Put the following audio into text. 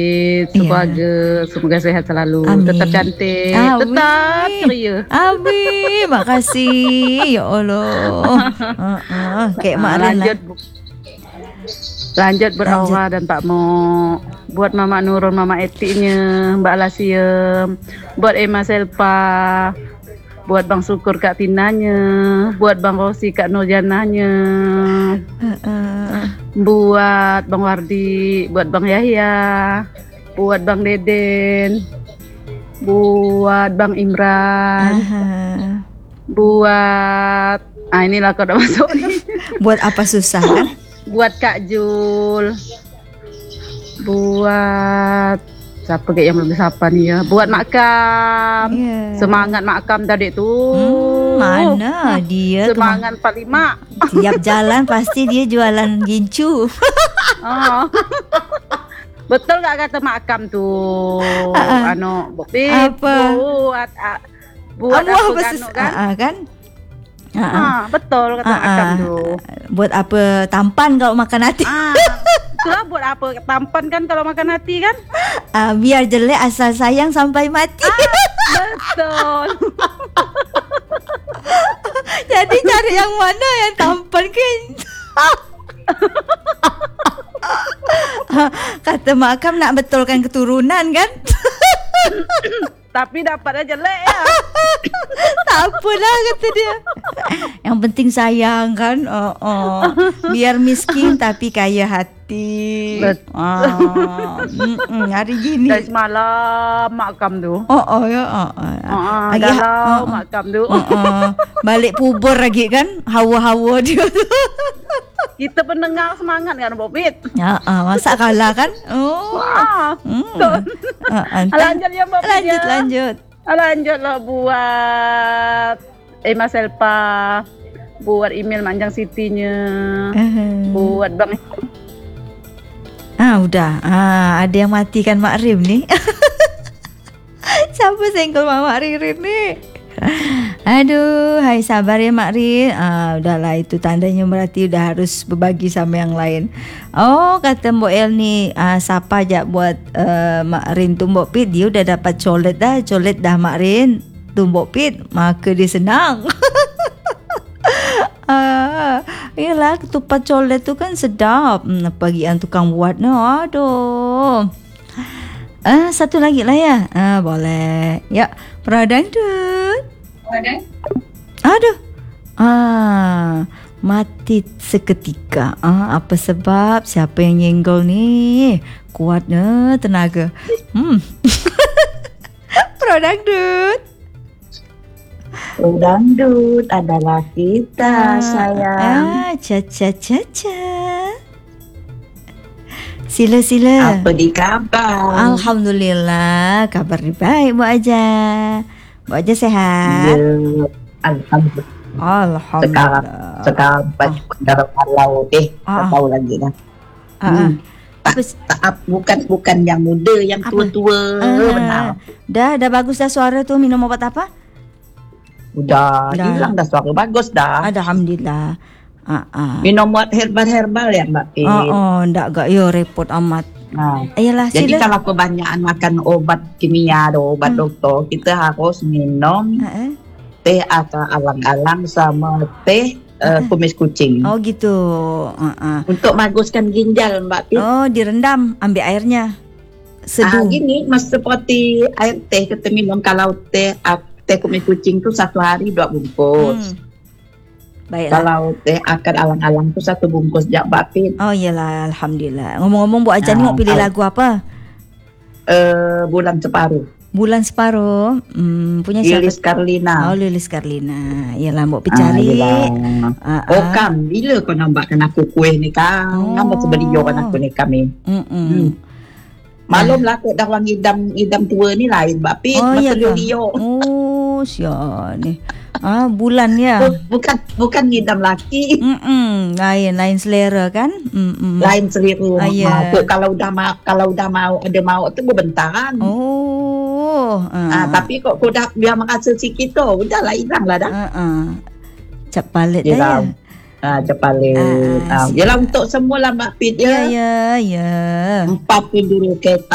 Semoga sehat selalu. Amin. Tetap cantik. Amin. Tetap ceria. Amin. Makasih. Ya Allah. Kayak Mak Rin lah. Lanjut berawal dan Pak Mo. Buat Mama Nurul, Mama Etiknya, Mbak Lasiem, buat Emma Selpa, buat Bang Syukur Kak Tinanya, buat Bang Rosi Kak Nurjananya, buat Bang Wardi, buat Bang Yahya, buat Bang Deden, buat Bang Imran, buat inilah kau udah masuk nih. Buat apa susah kan? Buat Kak Jul, buat siapa kayak yang belum disapa nih ya, buat Mak Kam. Semangat Mak Kam tadi tuh. Mana dia? Semangat 45. Tiap jalan pasti dia jualan gincu. Betul gak kata Mak Kam tuh? Apa? Buat apa kan? Betul kata Mak Kam tuh. Buat apa tampan kalau makan hati? Itulah buat apa tampan kan kalau makan hati kan? Biar jelek asal sayang sampai mati. Betul. Jadi cari yang mana yang tampan kan? Kata Mak Kam nak betulkan keturunan kan? Tapi dapatnya jelek ya. Tak apalah kata dia. Yang penting sayang kan. Biar miskin tapi kaya hati. Hari gini dari semalam Mak Kam tu. Galau Mak Kam tu. Balik pubur lagi kan. Hawa-hawa dia tu. Kita pendengar semangat kan Bobit. Masa kalah kan. Lanjut ya Bobit. Lanjut. Lanjutlah buat Emma Selpa, buat email Manjang Sitinya, buat Bang. Udah. Ada yang matikan Mak Rim ni. Siapa senggol Mak Ririn ni? Aduh, hai sabar ya Mak Rin. Udahlah itu tandanya berarti udah harus berbagi sama yang lain. Kata Mbok El ni, siapa aja buat Mak Rin tu Mbok Pit, dia udah dapat colet dah Mak Rin tu Mbok Pit, maka dia senang. Yalah ketupat colet tu kan sedap. Bagian tukang buat no. Aduh. Satu lagi lah ya. Boleh. Ya, Pradangdut. Aduh. Mati seketika. Apa sebab? Siapa yang nyenggol ni? Kuatnya tenaga. Pradangdut. Dangdut adalah kita sayang. Ca. Sila. Apa di kabar? Alhamdulillah, kabar baik Bu Aja. Bu Aja sehat? Ya, Alhamdulillah. Sekarang dalam halau tahu lagi dah. Bukan yang muda, yang tua-tua. Benar. Dah bagus dah suara tu. Minum obat apa? Udah hilang dah suara bagus dah. Alhamdulillah. Minum buat herbal ya Mbak Pin. Ndak gak yo repot amat. Ayolah Jadi sila. kalau kebanyakan makan obat kimia atau obat doktor, kita harus minum teh atau alang-alang sama teh kumis kucing. Gitu. Untuk baguskan ginjal Mbak Pin. Direndam, ambil airnya. Seduh. Gini mas seperti air teh kita minum. Kalau teh kumis kucing tu 1 hari 2 bungkus. Baiklah. Kalau teh akar alang-alang tu 1 bungkus jak Mbak Pin. Iyalah, alhamdulillah. Ngomong-ngomong Bu Aja ni mau pilih lagu apa? Bulan Separuh. Bulan Separuh. Punya siapa? Lilis Karlina. Lilis Karlina. Iyalah mau cari. Kam, bila kau nambakan aku kuih ni Kam? Nampak sebelio kan aku ni kami. Malum lah kot dah orang idam tua ni lain Mbak Pin. Iya kan? Siapa ni? Bulan ya. Bukan ngidam laki. Lain selera kan? Lain selera. Kalau dah mau tu berbentaran. Tapi kok dah biar menghasil sikit tu, udahlah hilang lah dah. Cak palit dah. Cepalit. Yalah untuk semua lah Mbak Pit ya. Ya. 40 kereta